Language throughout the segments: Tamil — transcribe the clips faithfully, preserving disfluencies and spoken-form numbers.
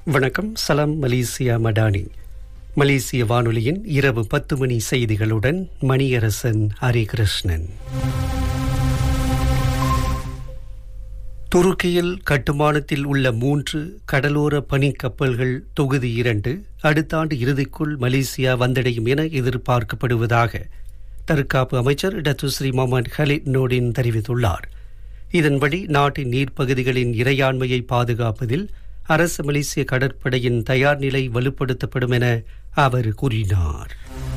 வணக்கம். சலாம் மலேசியா மடானி. மலேசிய வானொலியின் இரவு பத்து மணி செய்திகளுடன் மணியரசன் ஹரிகிருஷ்ணன். துருக்கியில் கட்டுமானத்தில் உள்ள மூன்று கடலோர பனிக்கப்பல்கள் தொகுதி இரண்டு அடுத்த ஆண்டு இறுதிக்குள் மலேசியா வந்தடையும் என எதிர்பார்க்கப்படுவதாக தற்காப்பு அமைச்சர் டத்துஸ்ரீ முகமது ஹலிட் நோடின் தெரிவித்துள்ளார். இதன்படி நாட்டின் நீர்ப்பகுதிகளின் இறையாண்மையை பாதுகாப்பதில் அரசு மலேசிய கடற்படையின் தயார் நிலை வலுப்படுத்தப்படும் என அவர் கூறினார்.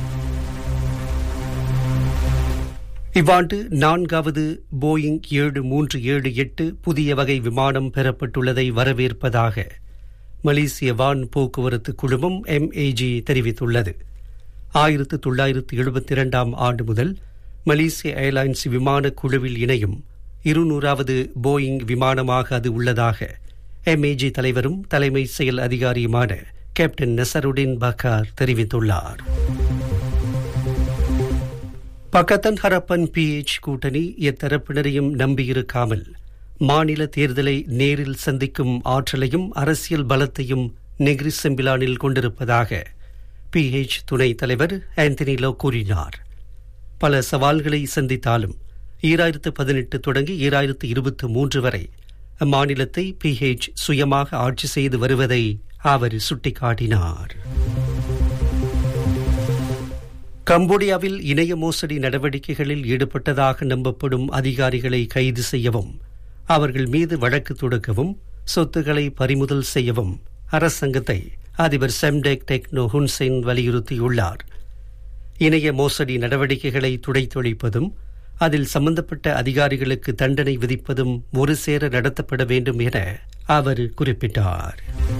இவ்வாண்டு நான்காவது போயிங் ஏழு மூன்று ஏழு எட்டு புதிய வகை விமானம் பெறப்பட்டுள்ளதை வரவேற்பதாக மலேசிய வான் போக்குவரத்து குழுமம் எம்ஏஜி தெரிவித்துள்ளது. ஆயிரத்து தொள்ளாயிரத்து எழுபத்தி இரண்டாம் ஆண்டு முதல் மலேசிய ஏர்லைன்ஸ் விமான குழுவில் இணையும் இருநூறாவது போயிங் விமானமாக அது உள்ளதாக எம்ஏஜி தலைவரும் தலைமை செயல் அதிகாரியுமான கேப்டன் நசருடின் பக்கார் தெரிவித்துள்ளார். பக்கத்தன் ஹரப்பன் பிஎச் கூட்டணி எத்தரப்பினரையும் நம்பியிருக்காமல் மாநில தேர்தலை நேரில் சந்திக்கும் ஆற்றலையும் அரசியல் பலத்தையும் நெகிரி செம்பிலானில் கொண்டிருப்பதாக பிஎச் துணைத் தலைவர் ஆந்தனி லோ கூறினார். பல சவால்களை சந்தித்தாலும் ஈராயிரத்து பதினெட்டு தொடங்கி ஈராயிரத்து இருபத்தி மூன்று வரை அம்மாநிலத்தை பிஹெச் சுயமாக ஆட்சி செய்து வருவதை அவர் சுட்டிக்காட்டினார். கம்போடியாவில் இணைய மோசடி நடவடிக்கைகளில் ஈடுபட்டதாக நம்பப்படும் அதிகாரிகளை கைது செய்யவும் அவர்கள் மீது வழக்கு தொடுக்கவும் சொத்துக்களை பறிமுதல் செய்யவும் அரசாங்கத்தை அதிபர் செம்டெக் டெக்னோ ஹுன்சென் வலியுறுத்தியுள்ளார். இணைய மோசடி நடவடிக்கைகளை துடைத்தொழிப்பதும் அதில் சம்பந்தப்பட்ட அதிகாரிகளுக்கு தண்டனை விதிப்பதும் ஒரு சேர நடத்தப்பட வேண்டும் என அவர் குறிப்பிட்டார்.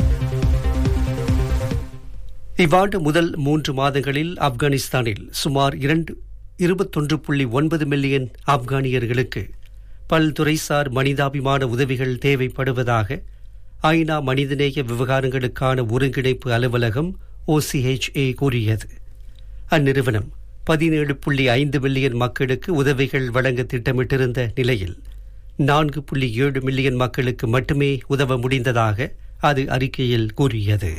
இவ்வாண்டு முதல் மூன்று மாதங்களில் ஆப்கானிஸ்தானில் சுமார் இரண்டு இருபத்தொன்று புள்ளி ஒன்பது மில்லியன் ஆப்கானியர்களுக்கு பல்துறைசார் மனிதாபிமான உதவிகள் தேவைப்படுவதாக ஐநா மனிதநேய விவகாரங்களுக்கான ஒருங்கிணைப்பு அலுவலகம் ஓசிஹெச்ஏ கூறியது. அந்நிறுவனம் பதினேழு புள்ளி ஐந்து மில்லியன் மக்களுக்கு உதவிகள் வழங்க திட்டமிட்டிருந்த நிலையில் நான்கு புள்ளி ஏழு மில்லியன் மக்களுக்கு மட்டுமே உதவ முடிந்ததாக அது அறிக்கையில் கூறியது.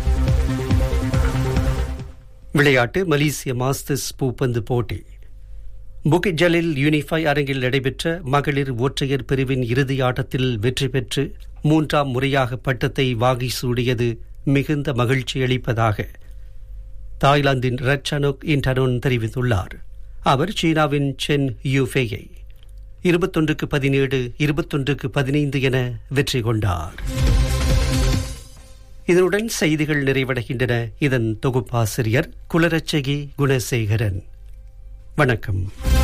விளையாட்டு. மலேசிய மாஸ்டர்ஸ் பூப்பந்து போட்டி புகிட் ஜலில் யூனிஃபை அரங்கில் நடைபெற்ற மகளிர் ஒற்றையர் பிரிவின் இறுதி ஆட்டத்தில் வெற்றி பெற்று மூன்றாம் முறையாக பட்டத்தை வாகி சூடியது மிகுந்த மகிழ்ச்சி அளிப்பதாக தாய்லாந்தின் ரட்சனோக் இன்டனோன் தெரிவித்துள்ளார். அவர் சீனாவின் சென் யூஃபேயை இருபத்தொன்றுக்கு பதினேழு இருபத்தொன்றுக்கு பதினைந்து என வெற்றி கொண்டார். இதனுடன் செய்திகள் நிறைவடைகின்றன. இதன் தொகுப்பாசிரியர் குலரட்சகி குணசேகரன். வணக்கம்.